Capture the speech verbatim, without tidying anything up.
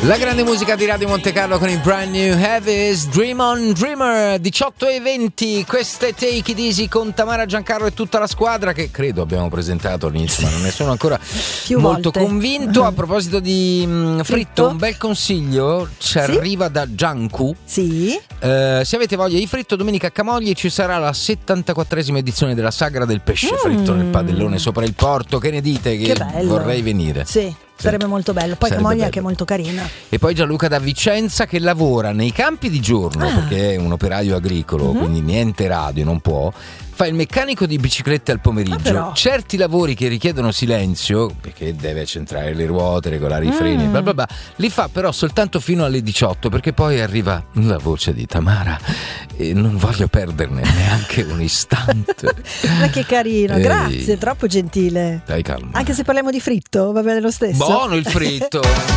La grande musica di Radio Monte Carlo con i brand new Heavies, Dream on Dreamer, diciotto e venti, questa è Take It Easy con Tamara, Giancarlo e tutta la squadra che credo abbiamo presentato all'inizio, ma non ne sono ancora molto volte. convinto. A proposito di mh, fritto, Fritto? un bel consiglio ci Sì? arriva da Giancu. Sì. Eh, se avete voglia di fritto, domenica a Camogli ci sarà la settantaquattresima edizione della Sagra del Pesce Mm. Fritto nel padellone sopra il porto. Che ne dite? Che, Che bello. vorrei venire. Sì, sarebbe molto bello. Poi Sarebbe Camogli è bello. anche molto carina. E poi Gianluca da Vicenza che lavora nei campi di giorno, Ah. perché è un operaio agricolo, Mhm. quindi niente radio, non può. Fa il meccanico di biciclette al Ah, pomeriggio. però. Certi lavori che richiedono silenzio, perché deve centrare le ruote, regolare i Mm. freni, bla bla bla, li fa però soltanto fino alle diciotto, perché poi arriva la voce di Tamara e non voglio perderne neanche un istante. Ma che carino, Ehi. grazie, troppo gentile. Dai calma. Anche se parliamo di fritto, va bene lo stesso. Buono il fritto.